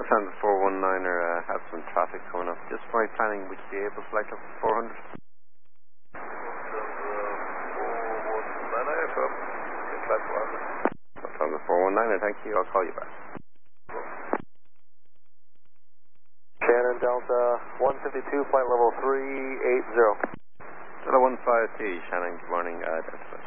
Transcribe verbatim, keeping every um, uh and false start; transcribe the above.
Lufthansa four one niner uh, have some traffic coming up. Just for my planning, would you be able to flight up to four hundred? Lufthansa four one niner, thank you. I'll call you back. Shannon Delta one fifty-two, flight level three eighty. Delta one five T, Shannon, good morning. Uh,